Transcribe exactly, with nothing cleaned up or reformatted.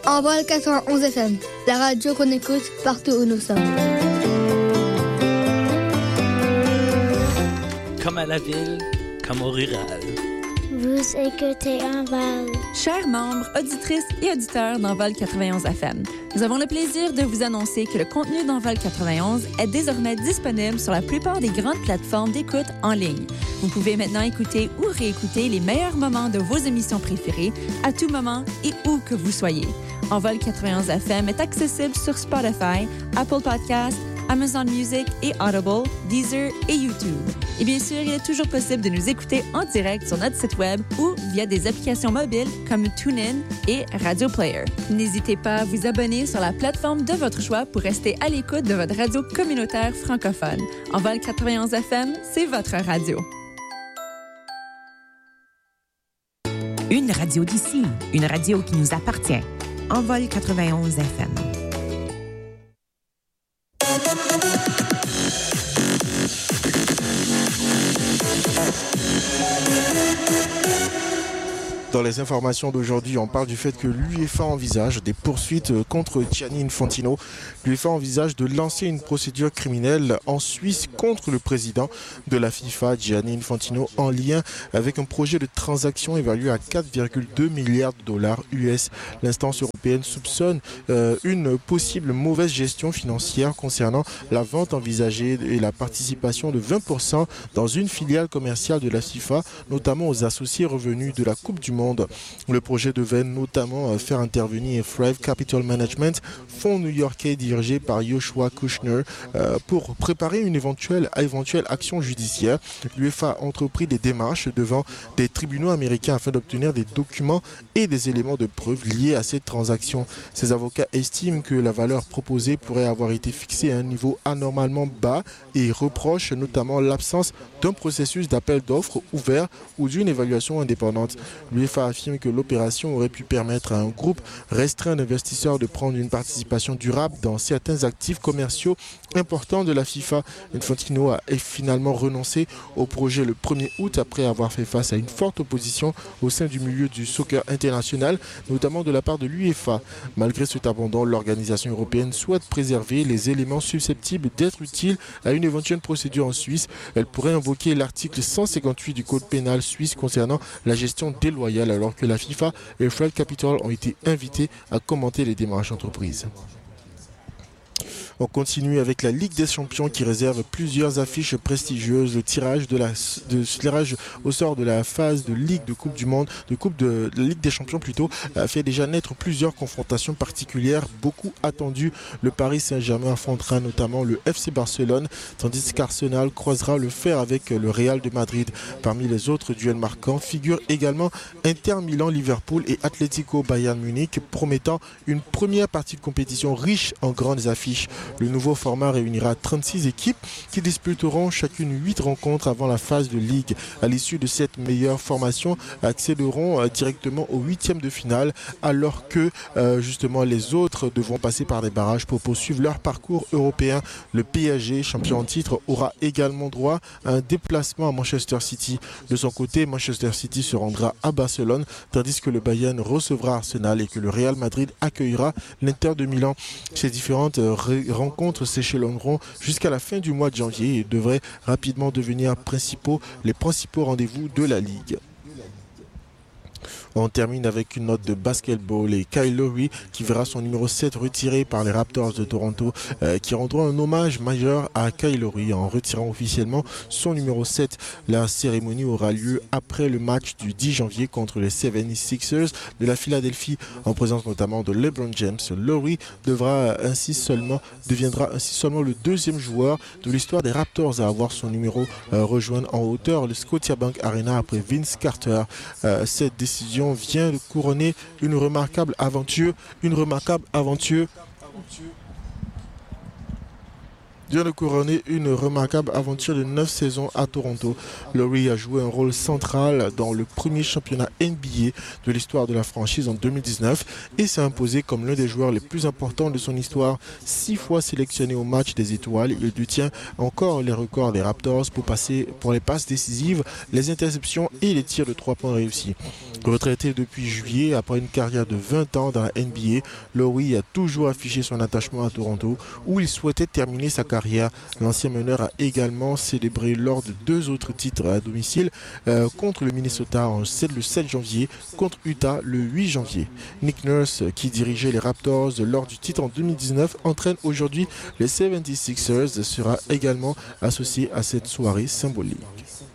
Envol quatre-vingt-onze F M, la radio qu'on écoute partout où nous sommes. Comme à la ville, comme au rural. Vous écoutez Envol. Chers membres, auditrices et auditeurs d'Envol quatre-vingt-onze F M, nous avons le plaisir de vous annoncer que le contenu d'Envol quatre-vingt-onze est désormais disponible sur la plupart des grandes plateformes d'écoute en ligne. Vous pouvez maintenant écouter ou réécouter les meilleurs moments de vos émissions préférées à tout moment et où que vous soyez. Envol quatre-vingt-onze F M est accessible sur Spotify, Apple Podcasts, Amazon Music et Audible, Deezer et YouTube. Et bien sûr, il est toujours possible de nous écouter en direct sur notre site web ou via des applications mobiles comme TuneIn et Radio Player. N'hésitez pas à vous abonner sur la plateforme de votre choix pour rester à l'écoute de votre radio communautaire francophone. Envol quatre-vingt-onze F M, c'est votre radio. Une radio d'ici, une radio qui nous appartient. Envol quatre-vingt-onze F M. Dans les informations d'aujourd'hui, on parle du fait que l'UEFA envisage des poursuites contre Gianni Infantino. L'UEFA envisage de lancer une procédure criminelle en Suisse contre le président de la FIFA, Gianni Infantino, en lien avec un projet de transaction évalué à quatre virgule deux milliards de dollars U S. L'instance européenne soupçonne euh, une possible mauvaise gestion financière concernant la vente envisagée et la participation de vingt pour cent dans une filiale commerciale de la FIFA, notamment aux associés revenus de la Coupe du Monde. Le projet devait notamment faire intervenir Thrive Capital Management, fonds new-yorkais dirigé par Joshua Kushner, euh, pour préparer une éventuelle, éventuelle action judiciaire. L'UEFA a entrepris des démarches devant des tribunaux américains afin d'obtenir des documents et des éléments de preuve liés à cette transaction. Ces avocats estiment que la valeur proposée pourrait avoir été fixée à un niveau anormalement bas et reprochent notamment l'absence d'un processus d'appel d'offres ouvert ou d'une évaluation indépendante. L'UEFA affirme que l'opération aurait pu permettre à un groupe restreint d'investisseurs de prendre une participation durable dans certains actifs commerciaux importants de la FIFA. Infantino a finalement renoncé au projet le premier août après avoir fait face à une forte opposition au sein du milieu du soccer international, notamment de la part de l'UEFA. Malgré cet abandon, l'organisation européenne souhaite préserver les éléments susceptibles d'être utiles à une éventuelle procédure en Suisse. Elle pourrait invoquer l'article cent cinquante-huit du Code pénal suisse concernant la gestion déloyale, alors que la FIFA et Thrive Capital ont été invités à commenter les démarches entreprises. On continue avec la Ligue des Champions qui réserve plusieurs affiches prestigieuses. Le tirage, de la, de, tirage au sort de la phase de Ligue de Coupe du Monde, de Coupe de, de Ligue des Champions plutôt, a fait déjà naître plusieurs confrontations particulières, beaucoup attendues. Le Paris Saint-Germain affrontera notamment le F C Barcelone, tandis qu'Arsenal croisera le fer avec le Real de Madrid. Parmi les autres duels marquants figurent également Inter Milan-Liverpool et Atlético Bayern Munich, promettant une première partie de compétition riche en grandes affiches. Le nouveau format réunira trente-six équipes qui disputeront chacune huit rencontres avant la phase de Ligue. À l'issue de cette meilleure formation, accéderont directement au huitième de finale, alors que euh, justement les autres devront passer par des barrages pour poursuivre leur parcours européen. Le P S G, champion en titre, aura également droit à un déplacement à Manchester City. De son côté, Manchester City se rendra à Barcelone, tandis que le Bayern recevra Arsenal et que le Real Madrid accueillera l'Inter de Milan. Ces différentes euh, rencontres s'échelonneront jusqu'à la fin du mois de janvier et devraient rapidement devenir principaux, les principaux rendez-vous de la Ligue. On termine avec une note de basketball et Kyle Lowry qui verra son numéro sept retiré par les Raptors de Toronto euh, qui rendront un hommage majeur à Kyle Lowry en retirant officiellement son numéro sept. La cérémonie aura lieu après le match du dix janvier contre les soixante-sixers de la Philadelphie en présence notamment de LeBron James. Lowry devra ainsi seulement, deviendra ainsi seulement le deuxième joueur de l'histoire des Raptors à avoir son numéro euh, rejoindre en hauteur le Scotiabank Arena après Vince Carter. Euh, cette décision vient de couronner une remarquable aventure, une remarquable aventure vient de couronner une remarquable aventure de neuf saisons à Toronto. Lowry a joué un rôle central dans le premier championnat N B A de l'histoire de la franchise en deux mille dix-neuf et s'est imposé comme l'un des joueurs les plus importants de son histoire. Six fois sélectionné au match des étoiles, il détient encore les records des Raptors pour, passer, pour les passes décisives, les interceptions et les tirs de trois points réussis. Retraité depuis juillet, après une carrière de vingt ans dans la N B A, Lowry a toujours affiché son attachement à Toronto, où il souhaitait terminer sa carrière. L'ancien meneur a également célébré lors de deux autres titres à domicile, euh, contre le Minnesota en le sept janvier, contre Utah le huit janvier. Nick Nurse, qui dirigeait les Raptors lors du titre en deux mille dix-neuf, entraîne aujourd'hui les soixante-sixers, sera également associé à cette soirée symbolique.